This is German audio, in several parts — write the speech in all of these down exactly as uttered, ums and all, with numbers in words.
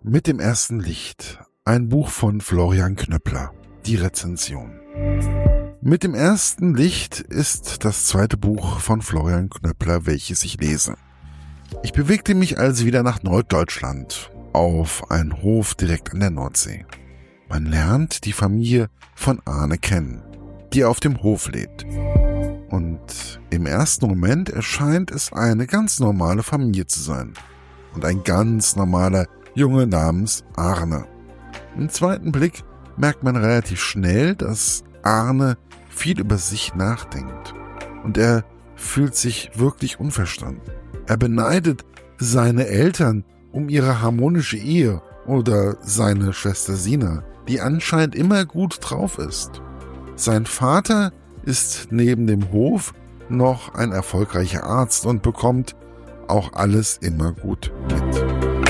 Mit dem ersten Licht. Ein Buch von Florian Knöppler. Die Rezension. Mit dem ersten Licht ist das zweite Buch von Florian Knöppler, welches ich lese. Ich bewegte mich also wieder nach Norddeutschland, auf einen Hof direkt an der Nordsee. Man lernt die Familie von Arne kennen, die auf dem Hof lebt. Und im ersten Moment erscheint es eine ganz normale Familie zu sein. Und ein ganz normaler Junge namens Arne. Im zweiten Blick merkt man relativ schnell, dass Arne viel über sich nachdenkt. Und er fühlt sich wirklich unverstanden. Er beneidet seine Eltern um ihre harmonische Ehe oder seine Schwester Sina, die anscheinend immer gut drauf ist. Sein Vater ist neben dem Hof noch ein erfolgreicher Arzt und bekommt auch alles immer gut mit.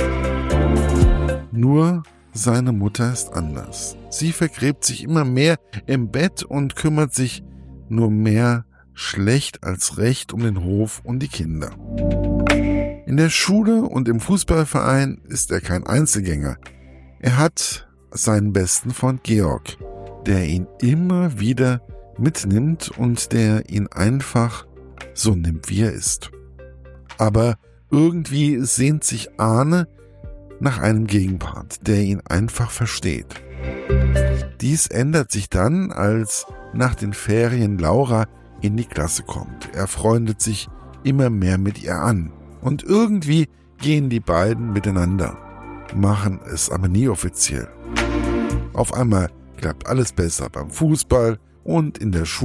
Nur seine Mutter ist anders. Sie vergräbt sich immer mehr im Bett und kümmert sich nur mehr schlecht als recht um den Hof und die Kinder. In der Schule und im Fußballverein ist er kein Einzelgänger. Er hat seinen besten Freund Georg, der ihn immer wieder mitnimmt und der ihn einfach so nimmt, wie er ist. Aber irgendwie sehnt sich Arne nach einem Gegenpart, der ihn einfach versteht. Dies ändert sich dann, als nach den Ferien Laura in die Klasse kommt. Er freundet sich immer mehr mit ihr an. Und irgendwie gehen die beiden miteinander, machen es aber nie offiziell. Auf einmal klappt alles besser beim Fußball und in der Schule.